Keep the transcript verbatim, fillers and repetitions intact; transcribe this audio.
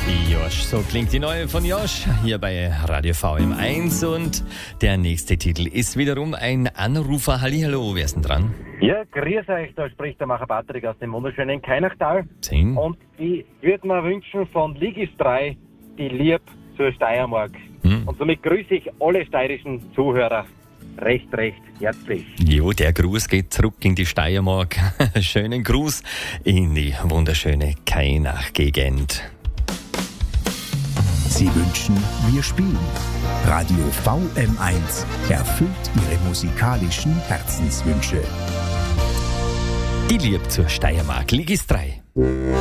Josh, so klingt die neue von Josh hier bei Radio V M eins und der nächste Titel ist wiederum ein Anrufer. Hallihallo, wer ist denn dran? Ja, grüß euch, da spricht der Macher Patrick aus dem wunderschönen Keinachtal. Zehn. Und ich würde mir wünschen von Ligis drei die Lieb zur Steiermark. Hm. Und somit grüße ich alle steirischen Zuhörer recht, recht herzlich. Jo, der Gruß geht zurück in die Steiermark. Schönen Gruß in die wunderschöne Kainach-Gegend. Sie wünschen, wir spielen. Radio V M eins erfüllt Ihre musikalischen Herzenswünsche. Die Lieb zur Steiermark, Ligis drei.